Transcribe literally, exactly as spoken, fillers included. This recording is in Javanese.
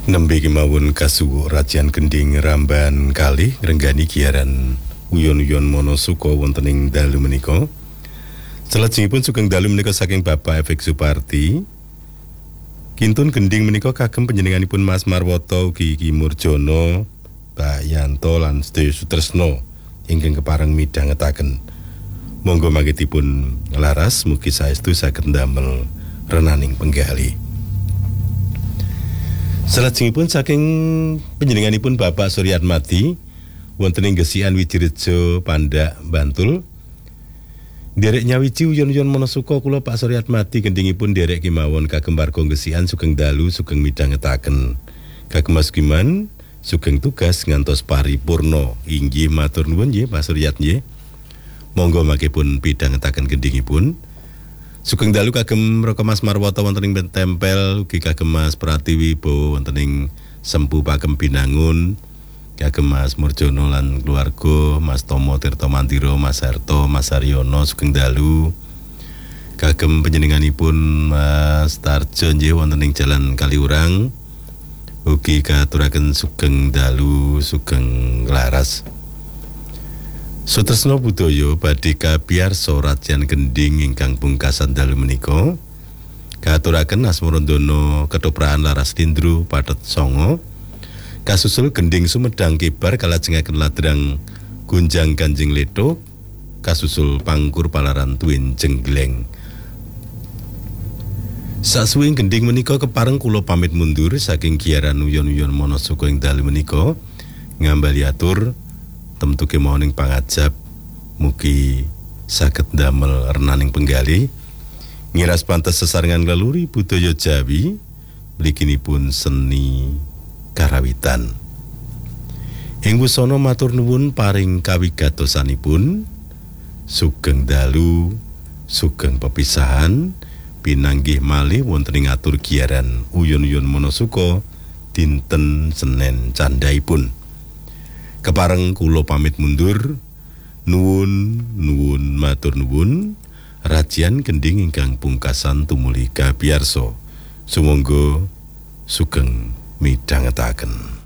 Nembe kemawon kasuwuk Rajian Gending Ramban kalih ngrenggani giaran uyon-uyon Monosuka wonten ing dalu menika. Salajengipun sugeng dalu menika saking Bapak Efek Suparti. Kintun Gending menika kagem panjenenganipun Mas Marwata ugi Ki Murjono, Pak Yanto lan sedaya sutresna ingkang kepareng midhangetaken. Monggo mangkitipun laras mugi saestu saged ndamel renaning penggali. Salajengipun saking panjenenganipun Bapak Suryatmadi wonten ing Gesikan Wijirejo Pandak Bantul. Derek nyawiji uyon-uyon Monosuka kula Pak Suryatmadi gendingipun derek kemawon kagem warga Gesikan sugeng dalu sugeng midhangetaken. Kagem Mas Giman sugeng tugas ngantos paripurna. Inggih matur nuwun nggih Pak Suryat nggih. Monggo mangkipun midhangetaken gendingipun. Sugeng dalu kagem Raka Mas Marwata wonten ing tempel ugi kagem Mas Pratiwi Bowo wonten ing Sempu Pakem Binangun, kagem Mas Murjono lan keluarga, Mas Tomo Tirto Mantiro, Mas Harto, Mas Haryono sugeng dalu. Kagem panjenenganipun Mas Tarjo nggih wonten ing Jalan Kaliurang. Ugi katuraken sugeng dalu sugeng laras. Sutresna budaya badhe kapiyarsa Rajian Gending ingkang pungkasan dalu menika katuraken Asmarandana Ketoprak Laras Lindru Pathet Sanga kasusul Gending Sumedang Kibar kalajengaken ladrang Gunjang Kanjeng Letuk kasusul Pangkur Palaran Tuwin Jenggleng. Sasuwing Gending menika kepareng kula pamit mundur saking giaran uyon-uyon Monosuka ing dalu menika ngambali atur temtu kemawon ing pangajab mugi saged damel renaning penggali ngiras pantes sesarengan leluri budaya Jawi mliginipun seni karawitan. Ing wusana matur nuwun paring kawigatosanipun sugeng dalu sugeng pepisahan pinanggih malih wonten ing atur giaran uyon-uyon Monosuka dinten Senin candhaipun. Kepareng kula pamit mundur. Nuwun nuwun matur nuwun. Rajian Gending ingkang pungkasan tumuli kapiyarsa. Sumangga sugeng midhangetaken.